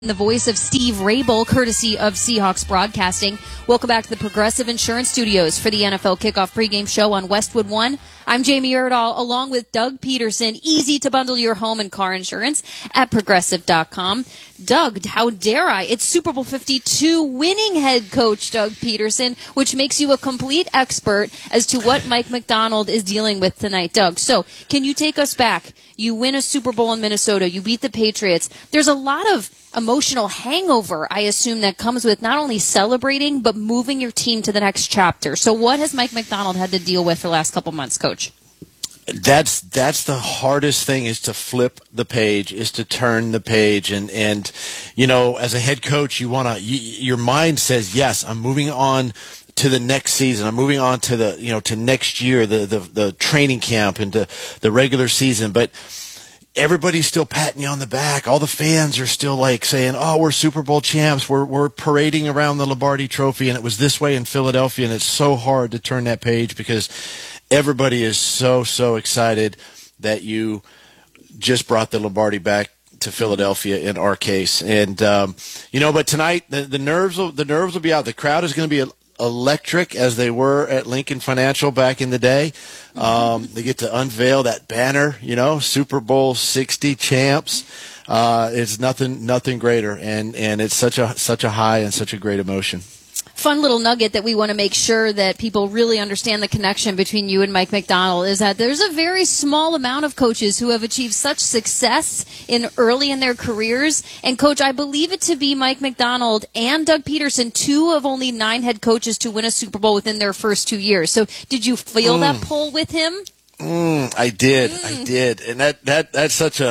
The voice of Steve Rabel, courtesy of Seahawks Broadcasting. Welcome back to the Progressive Insurance Studios for the NFL Kickoff pregame show on Westwood One. I'm Jamie Erdahl, along with Doug Peterson. Easy to bundle your home and car insurance at Progressive.com. Doug, how dare I? It's Super Bowl 52 winning head coach Doug Peterson, which makes you a complete expert as to what Mike Macdonald is dealing with tonight. Doug, so can you take us back? You win a Super Bowl in Minnesota. You beat the Patriots. There's a lot of emotional hangover, I assume, that comes with not only celebrating, but moving your team to the next chapter. So what has Mike Macdonald had to deal with for the last couple months, Coach? That's the hardest thing, is to flip the page, is to turn the page. And you know, as a head coach, your mind says, yes, I'm moving on to the next season. I'm moving on to to next year, the training camp and the regular season. But everybody's still patting you on the back. All the fans are still like saying, "Oh, we're Super Bowl champs. We're parading around the Lombardi Trophy, and it was this way in Philadelphia." And it's so hard to turn that page because everybody is so excited that you just brought the Lombardi back to Philadelphia in our case. And but tonight the nerves will be out. The crowd is going to be electric, as they were at Lincoln Financial back in the day. They get to unveil that banner, Super Bowl 60 champs. It's nothing greater, and it's such a high and such a great emotion. Fun little nugget that we want to make sure that people really understand the connection between you and Mike Macdonald is that there's a very small amount of coaches who have achieved such success early in their careers. And, Coach, I believe it to be Mike Macdonald and Doug Peterson, 2 of only 9 head coaches to win a Super Bowl within their first 2 years. So did you feel that pull with him? I did. And that's such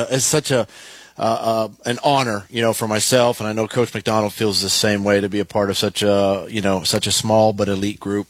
an honor, for myself, and I know Coach Macdonald feels the same way, to be a part of such a small but elite group.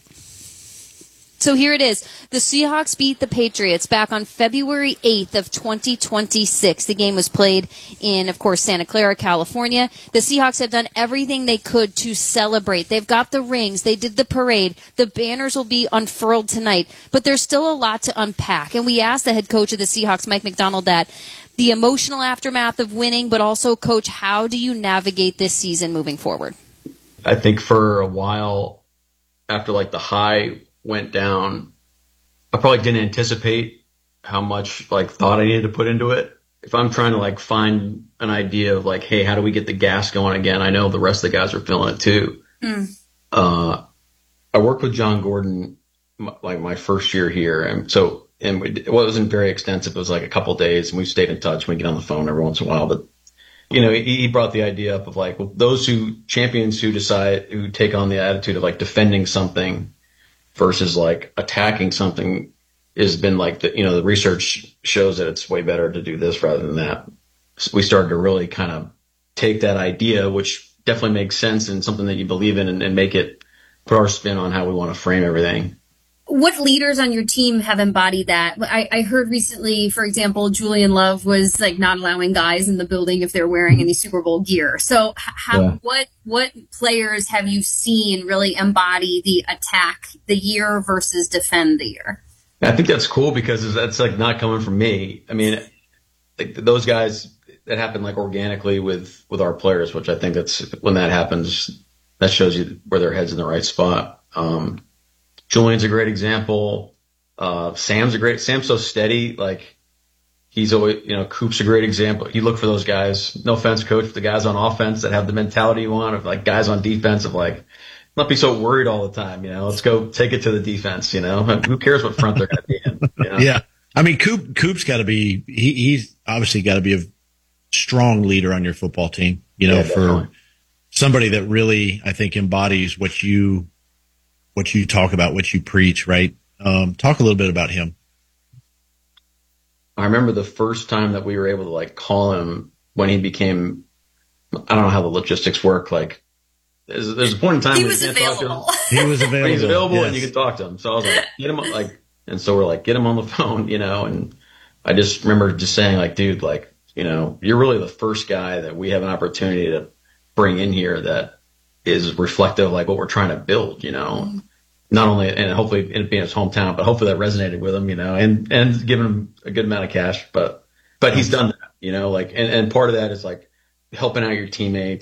So here it is. The Seahawks beat the Patriots back on February 8th of 2026. The game was played in, of course, Santa Clara, California. The Seahawks have done everything they could to celebrate. They've got the rings. They did the parade. The banners will be unfurled tonight. But there's still a lot to unpack. And we asked the head coach of the Seahawks, Mike Macdonald, that the emotional aftermath of winning, but also, Coach, how do you navigate this season moving forward? I think for a while, after the high went down, I probably didn't anticipate how much thought I needed to put into it. If I'm trying to find an idea of hey, how do we get the gas going again? I know the rest of the guys are feeling it too. I worked with John Gordon my first year here, and it wasn't very extensive. It was a couple of days, and we stayed in touch. We get on the phone every once in a while, but he brought the idea up of those champions who take on the attitude of defending something versus attacking something has been the research shows that it's way better to do this rather than that. So we started to really kind of take that idea, which definitely makes sense and something that you believe in, and put our spin on how we want to frame everything. What leaders on your team have embodied that? I heard recently, for example, Julian Love was not allowing guys in the building if they're wearing any Super Bowl gear. So what players have you seen really embody the attack the year versus defend the year? I think that's cool because that's not coming from me. I mean, those guys, that happen organically with our players, which I think when that happens, that shows you where their head's in the right spot. Julian's a great example. Sam's so steady. He's always, Coop's a great example. You look for those guys, no offense, Coach, but the guys on offense that have the mentality you want, of guys on defense of not be so worried all the time, let's go take it to the defense, who cares what front they're going to be in, Yeah. I mean, Coop's got to be, he's obviously got to be a strong leader on your football team, for somebody that really, I think, embodies what you talk about, what you preach, right? Talk a little bit about him. I remember the first time that we were able to call him when he became, I don't know how the logistics work. There's a point in time he when was you can't available. talk to him. He was available. He's available, yes. And you can talk to him. So I was get him and so we're get him on the phone, and I just remember just saying dude, you're really the first guy that we have an opportunity to bring in here that is reflective of what we're trying to build, not only, and hopefully it being his hometown, but hopefully that resonated with him, and giving him a good amount of cash, but he's done that, and part of that is helping out your teammates.